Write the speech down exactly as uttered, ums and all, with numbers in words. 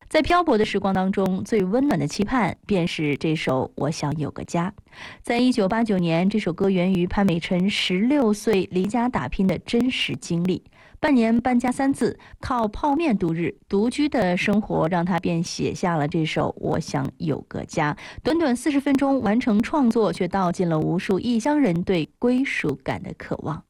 在漂泊的时光当中，最温暖的期盼便是这首《我想有个家》。在一九八九年，这首歌源于潘美辰十六岁离家打拼的真实经历。半年搬家三次，靠泡面度日，独居的生活让他便写下了这首《我想有个家》。短短四十分钟完成创作，却道尽了无数异乡人对归属感的渴望。